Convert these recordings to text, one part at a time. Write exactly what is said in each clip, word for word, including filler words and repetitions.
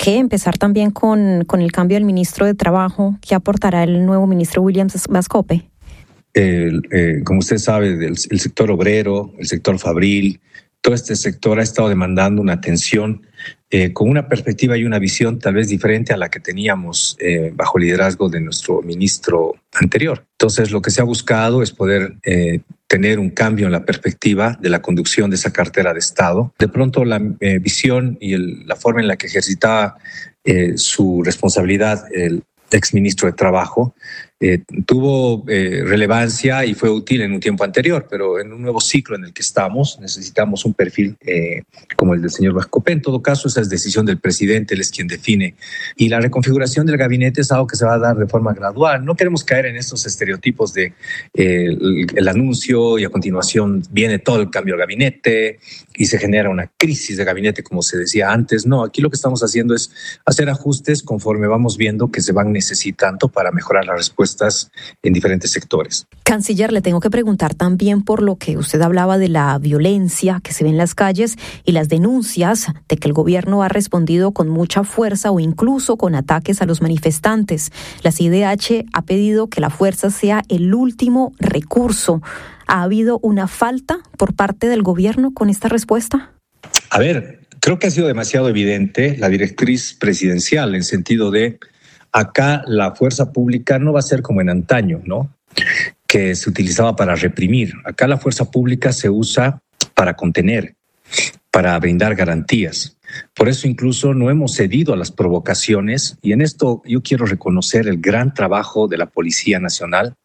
qué? Empezar también con, con el cambio del ministro de Trabajo. ¿Qué aportará el nuevo ministro William Vascope? El, eh, como usted sabe, del, el sector obrero, el sector fabril, todo este sector ha estado demandando una atención eh, con una perspectiva y una visión tal vez diferente a la que teníamos eh, bajo el liderazgo de nuestro ministro anterior. Entonces, lo que se ha buscado es poder eh, tener un cambio en la perspectiva de la conducción de esa cartera de Estado. De pronto, la eh, visión y el, la forma en la que ejercitaba eh, su responsabilidad el exministro de Trabajo Eh, tuvo eh, relevancia y fue útil en un tiempo anterior, pero en un nuevo ciclo en el que estamos necesitamos un perfil eh, como el del señor Vascope. En todo caso, esa es decisión del presidente, él es quien define. Y la reconfiguración del gabinete es algo que se va a dar de forma gradual. No queremos caer en estos estereotipos de eh, el, el anuncio y a continuación viene todo el cambio al gabinete y se genera una crisis de gabinete, como se decía antes. No, aquí lo que estamos haciendo es hacer ajustes conforme vamos viendo que se van necesitando para mejorar la respuesta en diferentes sectores. Canciller, le tengo que preguntar también por lo que usted hablaba de la violencia que se ve en las calles y las denuncias de que el gobierno ha respondido con mucha fuerza o incluso con ataques a los manifestantes. La C I D H ha pedido que la fuerza sea el último recurso. ¿Ha habido una falta por parte del gobierno con esta respuesta? A ver, creo que ha sido demasiado evidente la directriz presidencial en sentido de acá la fuerza pública no va a ser como en antaño, ¿no? Que se utilizaba para reprimir. Acá la fuerza pública se usa para contener, para brindar garantías. Por eso incluso no hemos cedido a las provocaciones y en esto yo quiero reconocer el gran trabajo de la Policía Nacional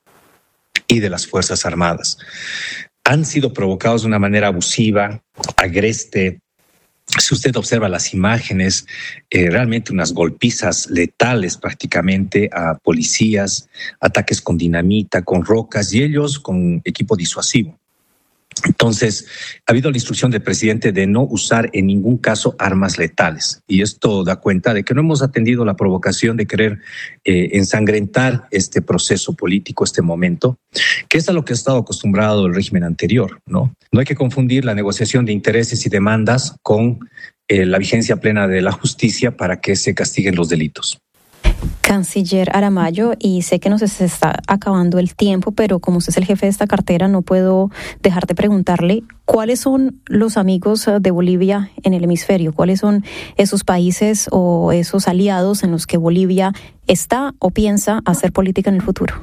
y de las Fuerzas Armadas. Han sido provocados de una manera abusiva, agreste. Si usted observa las imágenes, eh, realmente unas golpizas letales prácticamente a policías, ataques con dinamita, con rocas y ellos con equipo disuasivo. Entonces, ha habido la instrucción del presidente de no usar en ningún caso armas letales. Y esto da cuenta de que no hemos atendido la provocación de querer eh, ensangrentar este proceso político, este momento, que es a lo que ha estado acostumbrado el régimen anterior, ¿no? No hay que confundir la negociación de intereses y demandas con eh, la vigencia plena de la justicia para que se castiguen los delitos. Canciller Aramayo, y sé que nos está acabando el tiempo, pero como usted es el jefe de esta cartera, no puedo dejar de preguntarle cuáles son los amigos de Bolivia en el hemisferio, cuáles son esos países o esos aliados en los que Bolivia está o piensa hacer política en el futuro.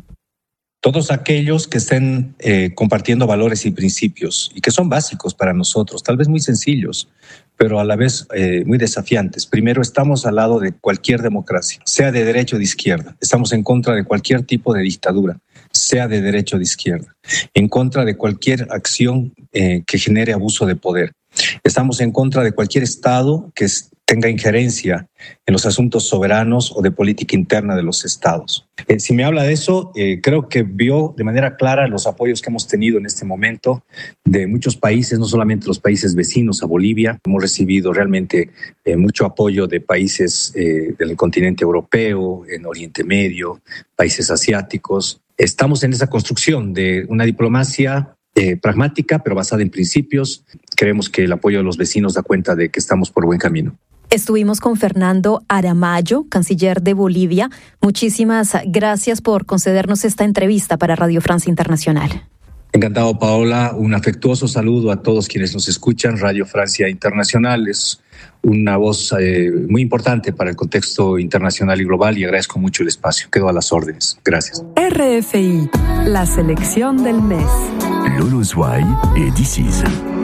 Todos aquellos que estén eh, compartiendo valores y principios y que son básicos para nosotros, tal vez muy sencillos, pero a la vez eh, muy desafiantes. Primero, estamos al lado de cualquier democracia, sea de derecha o de izquierda. Estamos en contra de cualquier tipo de dictadura, sea de derecha o de izquierda. En contra de cualquier acción eh, que genere abuso de poder. Estamos en contra de cualquier Estado que tenga injerencia en los asuntos soberanos o de política interna de los estados. Eh, si me habla de eso, eh, creo que vio de manera clara los apoyos que hemos tenido en este momento de muchos países, no solamente los países vecinos a Bolivia. Hemos recibido realmente eh, mucho apoyo de países eh, del continente europeo, en Oriente Medio, países asiáticos. Estamos en esa construcción de una diplomacia Eh, pragmática, pero basada en principios. Creemos que el apoyo de los vecinos da cuenta de que estamos por buen camino. Estuvimos con Fernando Aramayo, canciller de Bolivia. Muchísimas gracias por concedernos esta entrevista para Radio Francia Internacional. Encantado, Paola. Un afectuoso saludo a todos quienes nos escuchan. Radio Francia Internacional es una voz eh, muy importante para el contexto internacional y global y agradezco mucho el espacio. Quedo a las órdenes. Gracias. R F I, la selección del mes. Lolo Zouaï et This Is.